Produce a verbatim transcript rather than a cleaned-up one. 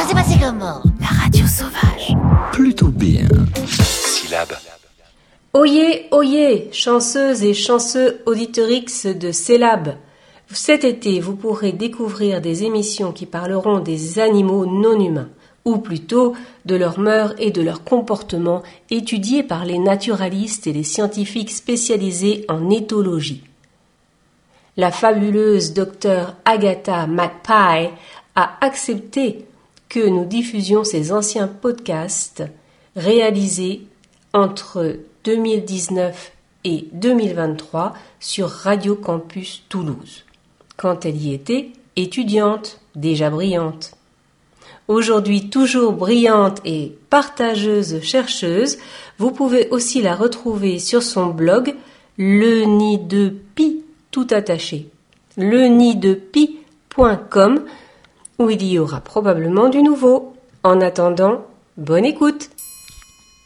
s'est passé comment? La radio sauvage. Plutôt bien. Syllabe. Oyez, oyez, chanceuses et chanceux auditorix de Célab. Cet été, vous pourrez découvrir des émissions qui parleront des animaux non humains, ou plutôt de leurs mœurs et de leurs comportements étudiés par les naturalistes et les scientifiques spécialisés en éthologie. La fabuleuse docteure Agatha McPie a accepté que nous diffusions ces anciens podcasts réalisés entre deux mille dix-neuf et deux mille vingt-trois sur Radio Campus Toulouse, quand elle y était étudiante, déjà brillante. Aujourd'hui toujours brillante et partageuse chercheuse, vous pouvez aussi la retrouver sur son blog Le Nid de Pie, tout attaché, le nid de pie point com, où il y aura probablement du nouveau. En attendant, bonne écoute!